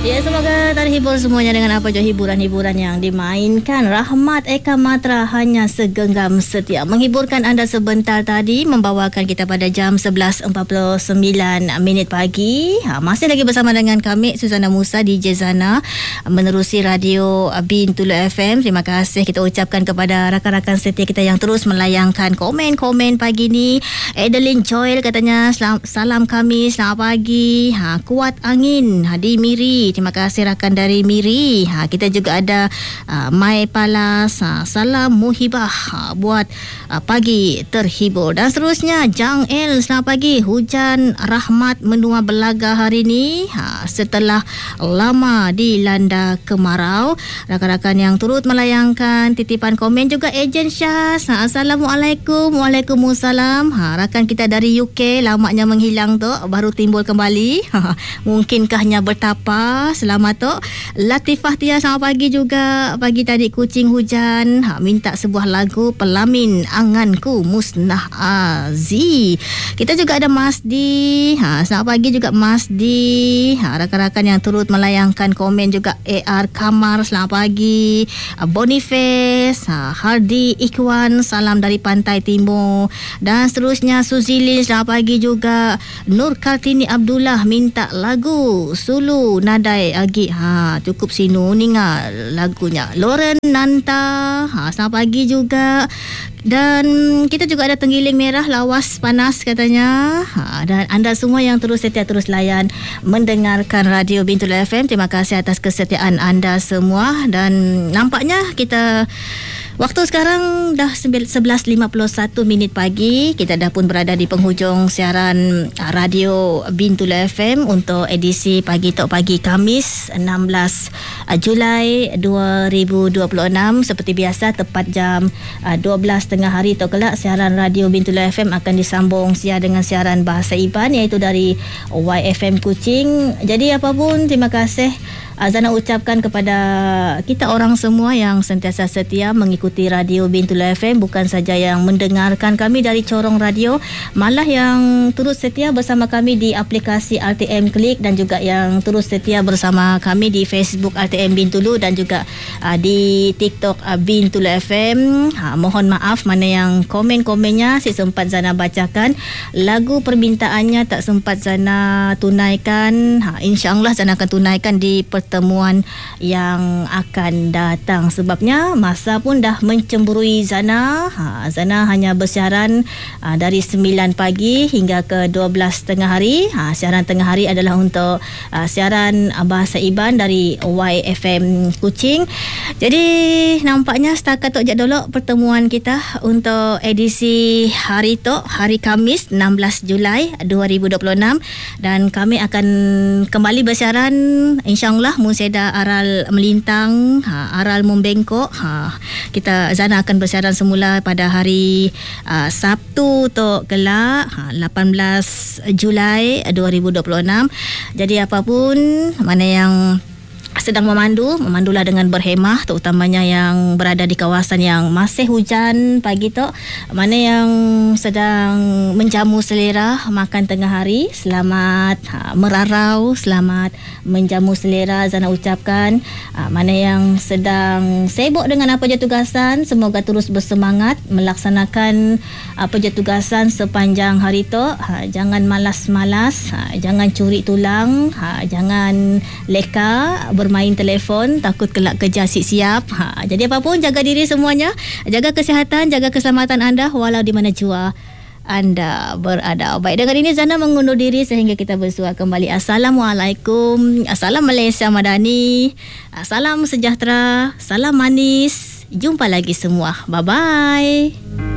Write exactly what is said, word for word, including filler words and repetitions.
Ya, semoga terhibur semuanya dengan apa je hiburan-hiburan yang dimainkan. Rahmat Eka Matra hanya segenggam setia menghiburkan anda sebentar tadi, membawakan kita pada jam sebelas empat puluh sembilan minit pagi. Ha, masih lagi bersama dengan kami Suzana Musa di Jezana menerusi radio Bintulu F M. Terima kasih kita ucapkan kepada rakan-rakan setia kita yang terus melayangkan komen-komen pagi ni. Adeline Joel katanya salam kami, selamat pagi. Ha, kuat angin ha, di Miri. Terima kasih rakan dari Miri. Ha, kita juga ada uh, Mai Palas. Ha, salam muhibah ha, buat uh, pagi terhibur. Dan seterusnya Jang El, selamat pagi. Hujan rahmat menua belaga hari ini ha, setelah lama dilanda kemarau. Rakan-rakan yang turut melayangkan titipan komen juga Ejen Syaz. Ha, Assalamualaikum. Waalaikumsalam. Ha, rakan kita dari U K lamanya menghilang tu, baru timbul kembali. Ha, mungkinkahnya bertapa. Selamat tu Latifah Tia, selamat pagi juga. Pagi tadi kucing hujan ha, minta sebuah lagu Pelamin Anganku Musnah Azi. Kita juga ada Masdi. Ha, selamat pagi juga Masdi. Ha, rakan-rakan yang turut melayangkan komen juga A R Kamar, selamat pagi. Boniface, ha, Hardi Ikwan, salam dari Pantai Timur. Dan seterusnya Suzilin, selamat pagi juga. Nur Kartini Abdullah minta lagu Sulu Nada Agi. Ha, cukup sinu ni ngah lagunya. Lauren Nanta, ha, selamat pagi juga. Dan kita juga ada Tenggiling Merah, lawas panas katanya. Ha, dan anda semua yang terus setia terus layan mendengarkan radio Bintulu F M, terima kasih atas kesetiaan anda semua. Dan nampaknya kita waktu sekarang dah sebelas lima puluh satu minit pagi. Kita dah pun berada di penghujung siaran radio Bintulu F M untuk edisi Pagi Tok Pagi Khamis enam belas Julai dua ribu dua puluh enam. Seperti biasa tepat jam dua belas tengah hari atau kelak siaran radio Bintulu F M akan disambung siar dengan siaran bahasa Iban, iaitu dari Y F M Kuching. Jadi apapun, terima kasih Azana ucapkan kepada kita orang semua yang sentiasa setia mengikuti radio Bintulu F M, bukan saja yang mendengarkan kami dari corong radio, malah yang turut setia bersama kami di aplikasi R T M Klik, dan juga yang terus setia bersama kami di Facebook R T M Bintulu dan juga uh, di TikTok uh, Bintulu F M. Ha, mohon maaf mana yang komen-komennya si sempat Zana bacakan, lagu permintaannya tak sempat Zana tunaikan. Ha, InsyaAllah Zana akan tunaikan di pertemuan yang akan datang. Sebabnya masa pun dah mencemburui Zana. Ha, Zana hanya bersiaran uh, dari sembilan pagi hingga ke dua belas tengah hari. Ha, siaran tengah hari adalah untuk uh, siaran uh, bahasa Iban dari Y F M Kuching. Jadi nampaknya setakat tok jadual pertemuan kita untuk edisi hari tok, hari Khamis enam belas Julai dua ribu dua puluh enam, dan kami akan kembali bersiaran insya-Allah Museda aral melintang, ha, aral membengkok. Ha, kita Zana akan bersiaran semula pada hari uh, Sabtu tok kelak, ha, lapan belas Julai dua ribu dua puluh enam. Jadi apapun mana yang sedang memandu, memandulah dengan berhemah, terutamanya yang berada di kawasan yang masih hujan pagi tu. Mana yang sedang menjamu selera makan tengah hari, selamat ha, merarau, selamat menjamu selera Zana ucapkan. Ha, mana yang sedang sibuk dengan apa je tugasan, semoga terus bersemangat melaksanakan apa je tugasan sepanjang hari tu. Ha, jangan malas-malas, ha, jangan curi tulang, ha, jangan leka bermain telefon, takut kelak kerja siap-siap. Ha, jadi apapun, jaga diri semuanya, jaga kesihatan, jaga keselamatan anda walau di mana jua anda berada. Baik, dengan ini Zana mengundur diri sehingga kita bersua kembali. Assalamualaikum. Assalam Malaysia Madani. Salam sejahtera, salam manis. Jumpa lagi semua. Bye-bye.